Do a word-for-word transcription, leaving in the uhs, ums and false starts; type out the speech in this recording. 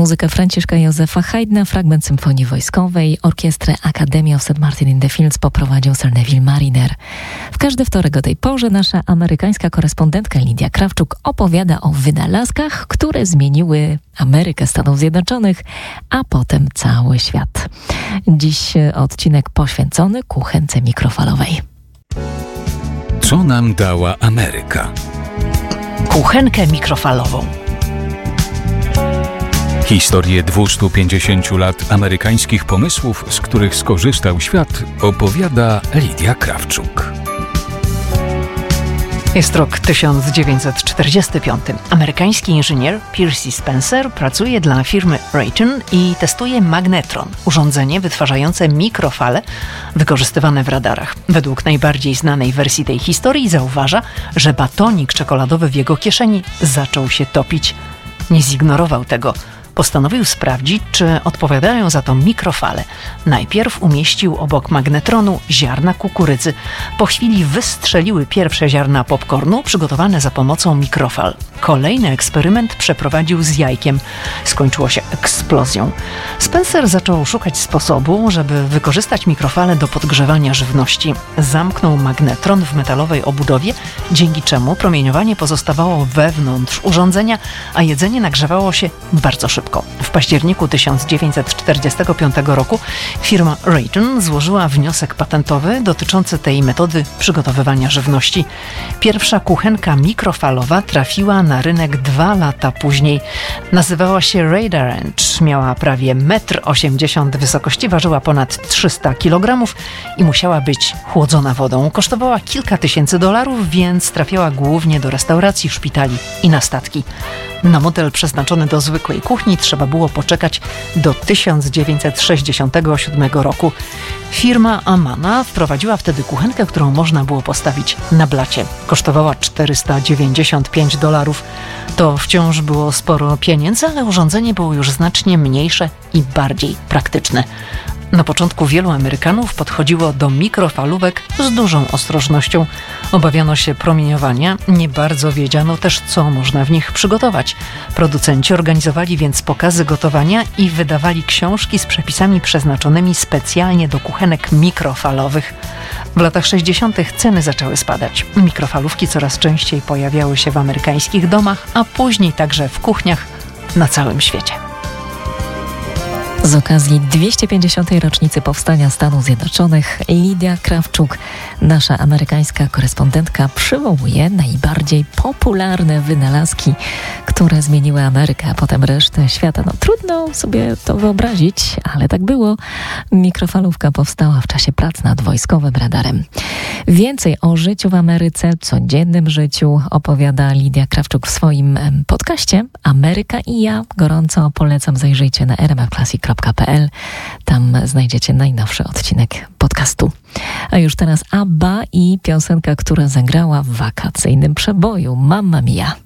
Muzykę Franciszka Józefa Haydna, fragment symfonii wojskowej, orkiestrę Academy of Saint Martin in the Fields poprowadził Sir Neville Marriner. W każdy wtorek o tej porze nasza amerykańska korespondentka Lidia Krawczuk opowiada o wynalazkach, które zmieniły Amerykę Stanów Zjednoczonych, a potem cały świat. Dziś odcinek poświęcony kuchence mikrofalowej. Co nam dała Ameryka? Kuchenkę mikrofalową. Historię dwustu pięćdziesięciu lat amerykańskich pomysłów, z których skorzystał świat, opowiada Lidia Krawczuk. Jest rok tysiąc dziewięćset czterdziesty piąty. Amerykański inżynier Percy Spencer pracuje dla firmy Raytheon i testuje magnetron, urządzenie wytwarzające mikrofale wykorzystywane w radarach. Według najbardziej znanej wersji tej historii zauważa, że batonik czekoladowy w jego kieszeni zaczął się topić. Nie zignorował tego. Postanowił sprawdzić, czy odpowiadają za to mikrofale. Najpierw umieścił obok magnetronu ziarna kukurydzy. Po chwili wystrzeliły pierwsze ziarna popcornu przygotowane za pomocą mikrofal. Kolejny eksperyment przeprowadził z jajkiem. Skończyło się eksplozją. Spencer zaczął szukać sposobu, żeby wykorzystać mikrofale do podgrzewania żywności. Zamknął magnetron w metalowej obudowie, dzięki czemu promieniowanie pozostawało wewnątrz urządzenia, a jedzenie nagrzewało się bardzo szybko. W październiku tysiąc dziewięćset czterdziestego piątego roku firma Raytheon złożyła wniosek patentowy dotyczący tej metody przygotowywania żywności. Pierwsza kuchenka mikrofalowa trafiła na rynek dwa lata później. Nazywała się Radar Ranch, miała prawie metr osiemdziesiąt wysokości, ważyła ponad trzysta kilogramów i musiała być chłodzona wodą. Kosztowała kilka tysięcy dolarów, więc trafiała głównie do restauracji, szpitali i na statki. Na model przeznaczony do zwykłej kuchni trzeba było poczekać do tysiąc dziewięćset sześćdziesiątego siódmego roku. Firma Amana wprowadziła wtedy kuchenkę, którą można było postawić na blacie. Kosztowała czterysta dziewięćdziesiąt pięć dolarów. To wciąż było sporo pieniędzy, ale urządzenie było już znacznie mniejsze i bardziej praktyczne. Na początku wielu Amerykanów podchodziło do mikrofalówek z dużą ostrożnością. Obawiano się promieniowania, nie bardzo wiedziano też, co można w nich przygotować. Producenci organizowali więc pokazy gotowania i wydawali książki z przepisami przeznaczonymi specjalnie do kuchenek mikrofalowych. W latach sześćdziesiątych ceny zaczęły spadać. Mikrofalówki coraz częściej pojawiały się w amerykańskich domach, a później także w kuchniach na całym świecie. Z okazji dwieście pięćdziesiątej rocznicy powstania Stanów Zjednoczonych Lidia Krawczuk, nasza amerykańska korespondentka, przywołuje najbardziej popularne wynalazki, które zmieniły Amerykę, a potem resztę świata. No trudno sobie to wyobrazić, ale tak było. Mikrofalówka powstała w czasie prac nad wojskowym radarem. Więcej o życiu w Ameryce, codziennym życiu opowiada Lidia Krawczuk w swoim podcaście Ameryka i ja. Gorąco polecam, zajrzyjcie na r m f classic kropka p l. Tam znajdziecie najnowszy odcinek podcastu. A już teraz Abba i piosenka, która zagrała w wakacyjnym przeboju Mamma Mia.